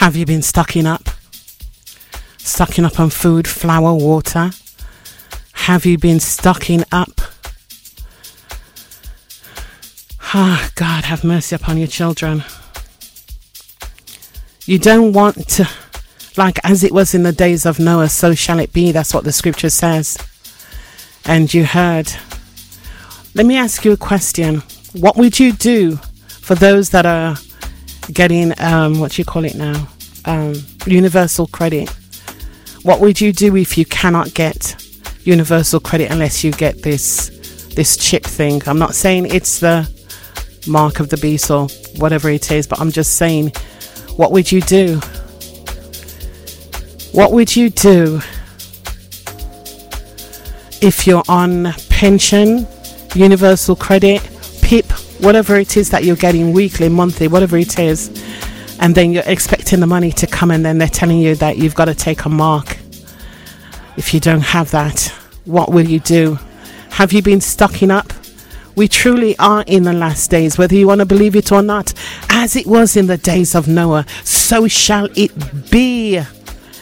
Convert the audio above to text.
Have you been stocking up? Stocking up on food, flour, water? Have you been stocking up? Ah, God, have mercy upon your children. You don't want to, like as it was in the days of Noah, so shall it be. That's what the scripture says. And you heard. Let me ask you a question. What would you do for those that are getting, universal credit? What would you do if you cannot get universal credit unless you get this chip thing? I'm not saying it's the mark of the beast or whatever it is, but I'm just saying, what would you do? What would you do if you're on pension, universal credit, PIP, whatever it is that you're getting weekly, monthly, whatever it is, and then you're expecting the money to come and then they're telling you that you've got to take a mark? If you don't have that, what will you do? Have you been stocking up? We truly are in the last days, whether you want to believe it or not. As it was in the days of Noah, so shall it be.